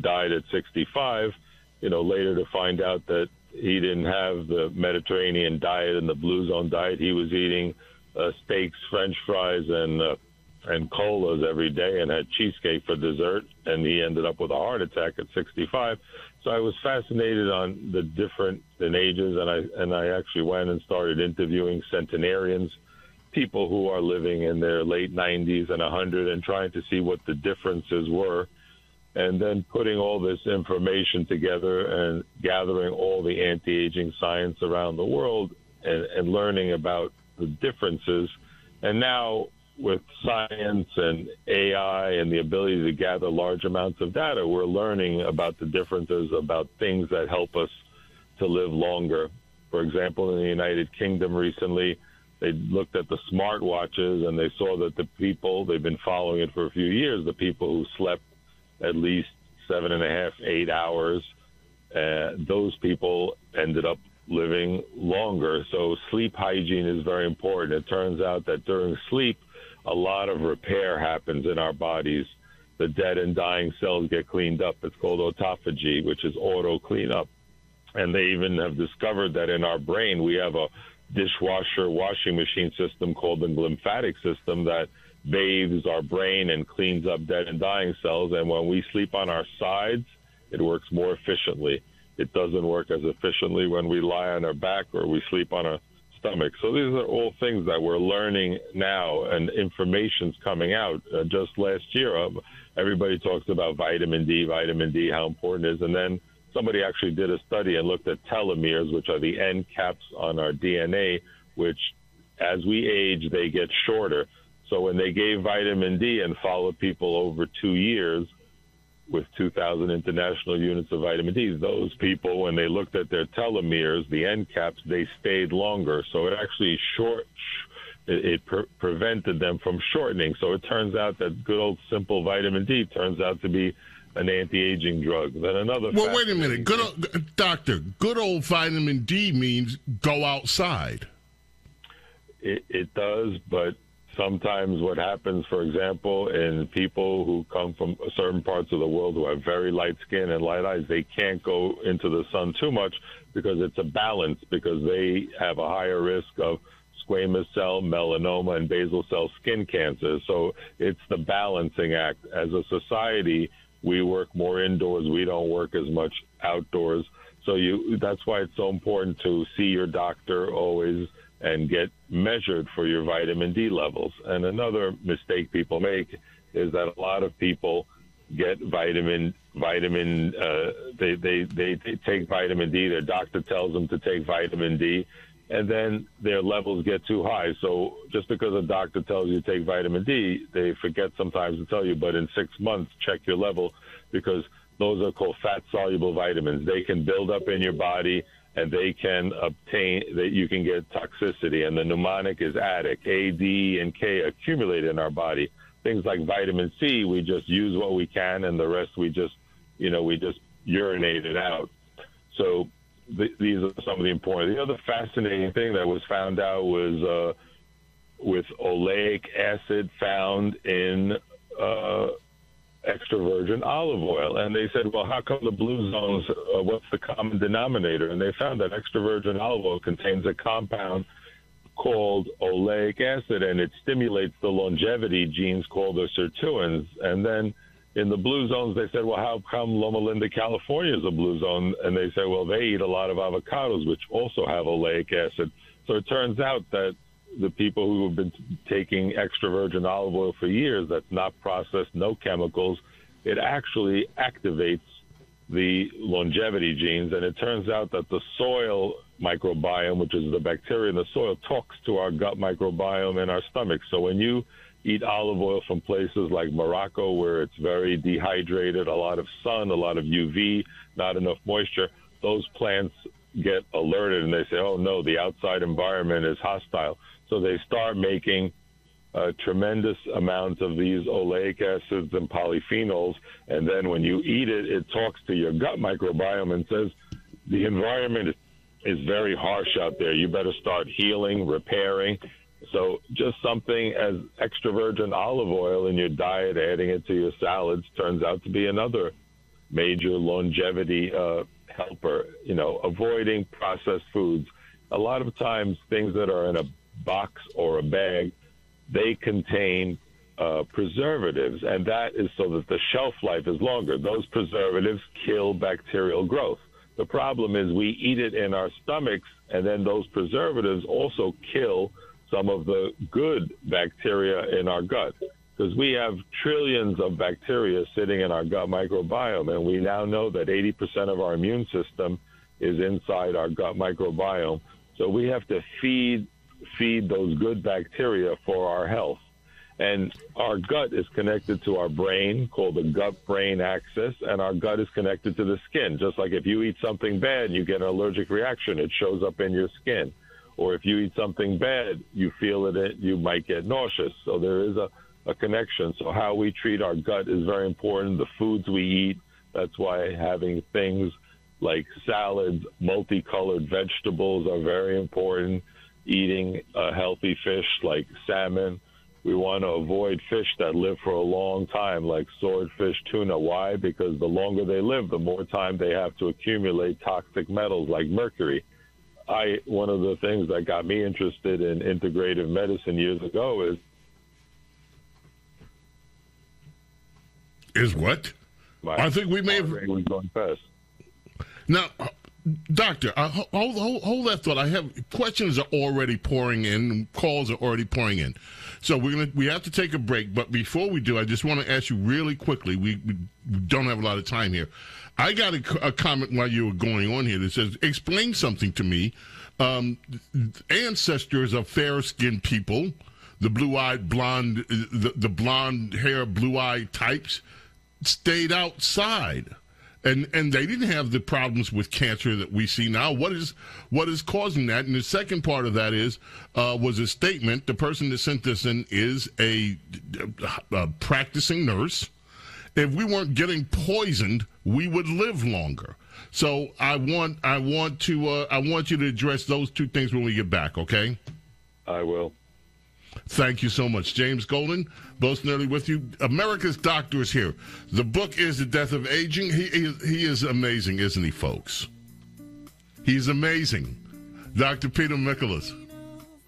died at 65, later to find out that he didn't have the Mediterranean diet and the Blue Zone diet. He was eating steaks, French fries, and colas every day, and had cheesecake for dessert, and he ended up with a heart attack at 65. So I was fascinated on the different in ages, and I actually went and started interviewing centenarians, people who are living in their late 90s and 100, and trying to see what the differences were, and then putting all this information together and gathering all the anti-aging science around the world and learning about the differences. And now with science and AI and the ability to gather large amounts of data, we're learning about the differences, about things that help us to live longer. For example, in the United Kingdom recently, they looked at the smartwatches and they saw that the people, they've been following it for a few years, the people who slept at least 7.5, 8 hours, those people ended up living longer. So sleep hygiene is very important. It turns out that during sleep, a lot of repair happens in our bodies. The dead and dying cells get cleaned up. It's called autophagy, which is auto cleanup. And they even have discovered that in our brain, we have a dishwasher washing machine system called the lymphatic system that bathes our brain and cleans up dead and dying cells. And when we sleep on our sides, it works more efficiently. It doesn't work as efficiently when we lie on our back or we sleep on our stomach. So these are all things that we're learning now, and information's coming out. Just last year, everybody talks about vitamin D, how important it is. And then somebody actually did a study and looked at telomeres, which are the end caps on our DNA, which as we age, they get shorter. So when they gave vitamin D and followed people over 2 years with 2,000 international units of vitamin D, those people, when they looked at their telomeres, the end caps, they stayed longer. So it actually prevented them from shortening. So it turns out that good old simple vitamin D turns out to be an anti-aging drug. Then another. Well, wait a minute, doctor. Good old vitamin D means go outside. It does, but sometimes what happens, for example, in people who come from certain parts of the world who have very light skin and light eyes, they can't go into the sun too much because it's a balance, because they have a higher risk of squamous cell, melanoma, and basal cell skin cancer. So it's the balancing act. As a society, we work more indoors. We don't work as much outdoors. So that's why it's so important to see your doctor always and get measured for your vitamin D levels. And another mistake people make is that a lot of people get they take vitamin D. Their doctor tells them to take vitamin D, and then their levels get too high. So just because a doctor tells you to take vitamin D, they forget sometimes to tell you, but in 6 months, check your level, because those are called fat-soluble vitamins. They can build up in your body, and they can obtain that you can get toxicity. And the mnemonic is ADDIC. A, D, and K accumulate in our body. Things like vitamin C, we just use what we can, and the rest we just urinate it out. So these are some of the important. The other fascinating thing that was found out was with oleic acid found in extra virgin olive oil. And they said, well, how come the blue zones, what's the common denominator? And they found that extra virgin olive oil contains a compound called oleic acid, and it stimulates the longevity genes called the sirtuins. And then in the blue zones, they said, well, how come Loma Linda, California is a blue zone? And they said, well, they eat a lot of avocados, which also have oleic acid. So it turns out that the people who have been taking extra virgin olive oil for years, that's not processed, no chemicals, it actually activates the longevity genes. And it turns out that the soil microbiome, which is the bacteria in the soil, talks to our gut microbiome in our stomach. So when you eat olive oil from places like Morocco, where it's very dehydrated, a lot of sun, a lot of UV, not enough moisture, those plants get alerted and they say, oh no, the outside environment is hostile. So they start making tremendous amounts of these oleic acids and polyphenols, and then when you eat it, it talks to your gut microbiome and says, the environment is very harsh out there. You better start healing, repairing. So just something as extra virgin olive oil in your diet, adding it to your salads, turns out to be another major longevity helper. Avoiding processed foods. A lot of times, things that are in a box or a bag, they contain preservatives, and that is so that the shelf life is longer. Those preservatives kill bacterial growth. The problem is we eat it in our stomachs, and then those preservatives also kill some of the good bacteria in our gut, because we have trillions of bacteria sitting in our gut microbiome, and we now know that 80% of our immune system is inside our gut microbiome. So we have to feed those good bacteria for our health. And our gut is connected to our brain, called the gut-brain axis, and our gut is connected to the skin. Just like if you eat something bad and you get an allergic reaction, it shows up in your skin. Or if you eat something bad, you feel it, you might get nauseous. So there is a connection. So how we treat our gut is very important. The foods we eat, that's why having things like salads, multicolored vegetables are very important. Eating healthy fish like salmon. We want to avoid fish that live for a long time, like swordfish, tuna. Why? Because the longer they live, the more time they have to accumulate toxic metals like mercury. One of the things that got me interested in integrative medicine years ago is what? I think we may have was going fast. Now, Doctor, hold that thought. I have questions are already pouring in, calls are already pouring in. So we have to take a break. But before we do, I just want to ask you really quickly. We don't have a lot of time here. I got a comment while you were going on here that says, "Explain something to me. Ancestors of fair-skinned people, the blue-eyed blonde, the blonde hair, blue-eyed types, stayed outside." And they didn't have the problems with cancer that we see now. What is causing that? And the second part of that was a statement. The person that sent this in is a practicing nurse. If we weren't getting poisoned, we would live longer. So I want you to address those two things when we get back. Okay? I will. Thank you so much. James Golden, Boasting Early with you. America's Doctor is here. The book is The Death of Aging. He is amazing, isn't he, folks? He's amazing. Dr. Peter Mikolas.